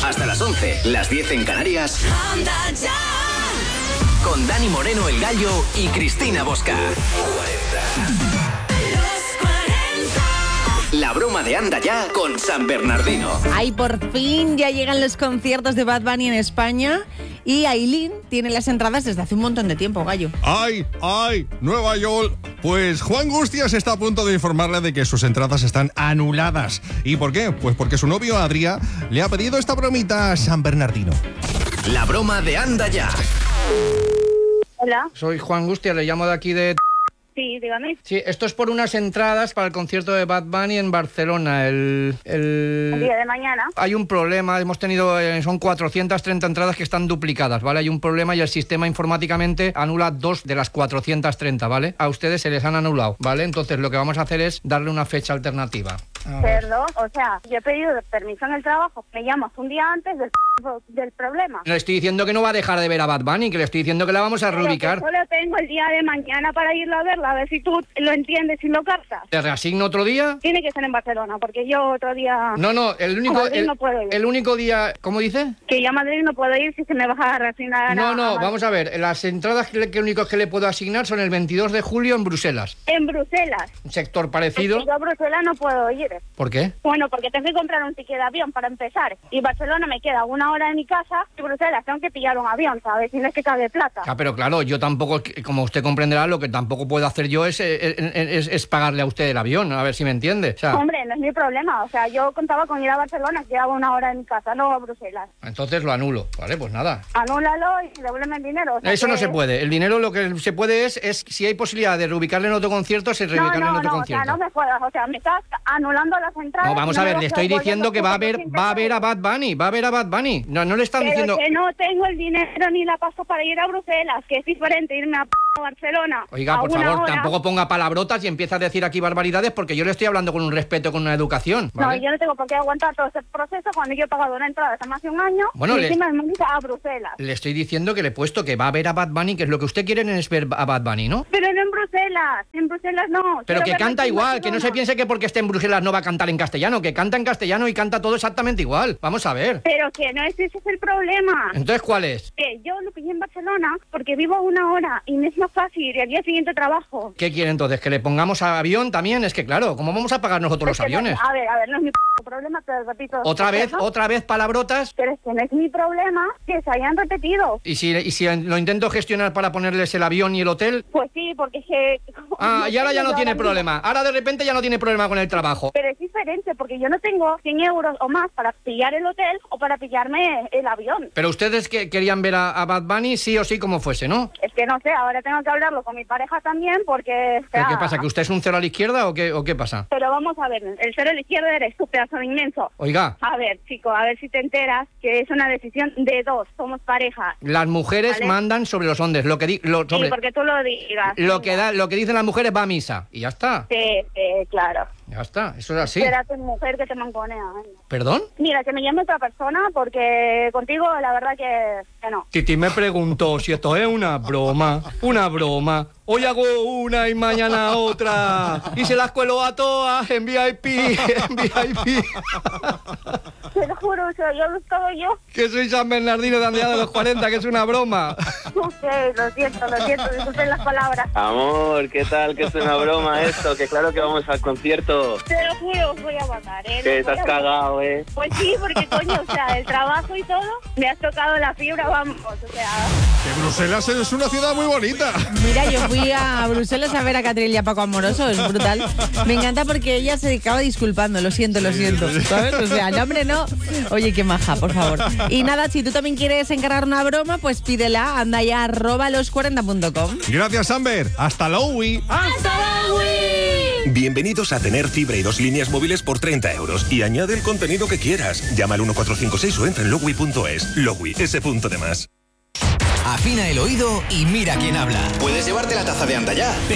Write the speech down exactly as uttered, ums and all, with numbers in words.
Hasta las once, las diez en Canarias. Anda ya. Con Dani Moreno, el Gallo, y Cristina Bosca. La broma de Anda Ya con San Bernardino. Ay, por fin ya llegan los conciertos de Bad Bunny en España y Ailín tiene las entradas desde hace un montón de tiempo, Gallo. ¡Ay, ay! Nueva York. Pues Juan Gustias está a punto de informarle de que sus entradas están anuladas. ¿Y por qué? Pues porque su novio Adrià le ha pedido esta bromita a San Bernardino. La broma de Anda Ya. Hola. Soy Juan Gustias, le llamo de aquí de... Sí, dígame. Sí, esto es por unas entradas para el concierto de Bad Bunny en Barcelona, el... El, el día de mañana. Hay un problema, hemos tenido, eh, son cuatrocientas treinta entradas que están duplicadas, ¿vale? Hay un problema y el sistema informáticamente anula dos de las cuatrocientas treinta, ¿vale? A ustedes se les han anulado, ¿vale? Entonces lo que vamos a hacer es darle una fecha alternativa. Perdón, o sea, yo he pedido permiso en el trabajo, me llamas un día antes del, del problema. Le estoy diciendo que no va a dejar de ver a Bad Bunny, que le estoy diciendo que la vamos a Pero reubicar. que solo tengo el día de mañana para irla a verla, a ver si tú lo entiendes y lo captas. ¿Te reasigno otro día? Tiene que ser en Barcelona, porque yo otro día... No, no, el único, Madrid el, no puedo ir. el único día... ¿Cómo dice? Que yo a Madrid no puedo ir si se me va a reasignar. No, a, no, a vamos a ver. Las entradas que, que únicos que le puedo asignar son el veintidós de julio en Bruselas. En Bruselas. Un sector parecido. Es que yo a Bruselas no puedo ir. ¿Por qué? Bueno, porque tengo que comprar un ticket de avión para empezar. Y Barcelona me queda una hora de mi casa y Bruselas tengo que pillar un avión, ¿sabes? Si no es que cabe plata. Ah, pero claro, yo tampoco, como usted comprenderá, lo que tampoco puedo hacer yo es, es, es, es pagarle a usted el avión, a ver si me entiende. O sea, hombre, no es mi problema. O sea, yo contaba con ir a Barcelona, que quedaba una hora de mi casa, no a Bruselas. Entonces lo anulo. Vale, pues nada. Anúlalo y devuélveme el dinero. O sea, Eso que... no se puede. El dinero lo que se puede es, es si hay posibilidad de reubicarle en otro concierto, se reubicarle no, no, en otro no, concierto. O sea, no me jodas. O sea, me estás anulando las entradas. No, vamos no a ver, me le vas estoy devolver diciendo los que va a ver, cuatrocientos va a ver a Bad Bunny, va a ver a Bad Bunny. No, no le están Pero diciendo... que no tengo el dinero ni la paso para ir a Bruselas, que es diferente irme a p Barcelona. Oiga, por favor, hora. Tampoco ponga palabrotas y empieza a decir aquí barbaridades porque yo le estoy hablando con un respeto, con una educación, ¿vale? No, yo no tengo por qué aguantar todo ese proceso cuando yo he pagado una entrada hace más de un año bueno, y le, encima me mandan a Bruselas. Le estoy diciendo que le he puesto que va a ver a Bad Bunny, que es lo que usted quiere es ver a Bad Bunny, ¿no? Pero no en Bruselas, en Bruselas no. Pero Quiero que canta igual, que no se piense que porque esté en Bruselas no va a cantar en castellano, que canta en castellano y canta todo exactamente igual. Vamos a ver. Pero que no es ese es el problema. Entonces, ¿cuál es? Que yo lo pillé en Barcelona porque vivo a una hora y me es más fácil y al día siguiente trabajo. ¿Qué quiere entonces? ¿Que le pongamos a avión también? Es que claro, ¿cómo vamos a pagar nosotros es los aviones? No, a ver, a ver, no es mi p problema, te repito. ¿Otra vez, ¿no? otra vez palabrotas? Pero es que no es mi problema que se hayan repetido. ¿Y si, y si lo intento gestionar para ponerles el avión y el hotel? Pues sí, porque es que... Ah, y ahora ya no tiene problema. Ahora de repente ya no tiene problema con el trabajo. Pero es diferente, porque yo no tengo cien euros o más para pillar el hotel o para pillarme el avión. Pero ustedes que querían ver a, a Bad Bunny sí o sí como fuese, ¿no? Es que no sé, ahora tengo que hablarlo con mi pareja también porque... ¿Pero sea, qué pasa? ¿Que usted es un cero a la izquierda o qué, o qué pasa? Pero vamos a ver, el cero a la izquierda eres tú, pedazo de inmenso. Oiga. A ver, chico, a ver si te enteras que es una decisión de dos, somos pareja. Las mujeres ¿vale? mandan sobre los hombres, lo que di, lo, sobre, sí, porque tú lo digas. Lo que, da, lo que dicen las mujeres va a misa, y ya está. Sí, sí, claro. Ya está, eso es así. Será tu mujer que te mangonea. ¿eh? ¿Perdón? Mira, que me llame otra persona porque contigo la verdad que, que no. Titi me preguntó si esto es una broma, una broma. Hoy hago una y mañana otra. Y se las cuelo a todas en V I P, en V I P. Te lo juro, o sea, yo lo estaba yo. Que soy San Bernardino de Andrea de los cuarenta, que es una broma. Ok, lo siento, lo siento, disculpen las palabras. Amor, ¿qué tal? Que es una broma esto, que claro que vamos al concierto. Te lo juro, os voy a matar, ¿eh? Que te has cagado, ¿eh? Pues sí, porque coño, o sea, el trabajo y todo, me has tocado la fibra, vamos, o sea... Que Bruselas es una ciudad muy bonita. Mira, yo fui a Bruselas a ver a Catriel y a Paco Amoroso, es brutal. Me encanta porque ella se acaba disculpando, lo siento, lo siento, ¿sabes? O sea, no, hombre, no. Oye, qué maja, por favor. Y nada, si tú también quieres encargar una broma, pues pídela, anda ya, arroba los cuarenta punto com. Gracias, Amber. Hasta Lowy. ¡Hasta Lowy! Bienvenidos a tener fibra y dos líneas móviles por treinta euros. Y añade el contenido que quieras. Llama al uno cuatro cinco seis o entra en lowy punto es. Lowy, ese punto de más. Afina el oído y mira quién habla. Puedes llevarte la taza de Anda Ya,